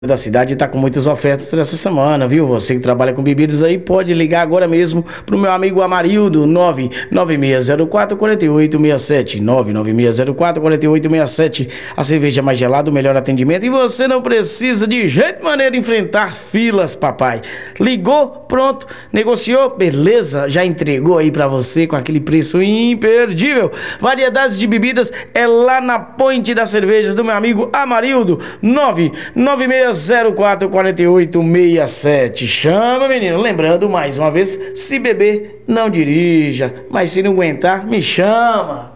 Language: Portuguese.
Da cidade está com muitas ofertas essa semana, viu? Você que trabalha com bebidas aí pode ligar agora mesmo pro meu amigo Amarildo, 99604-4867, 99604-4867. A cerveja mais gelada, o melhor atendimento, e você não precisa de jeito maneiro enfrentar filas, papai. Ligou, pronto, negociou, beleza, já entregou aí para você com aquele preço imperdível. Variedades de bebidas é lá na Ponte das Cervejas do meu amigo Amarildo, 99604-4867. Chama, menino. Lembrando mais uma vez, se beber, não dirija, mas se não aguentar, me chama.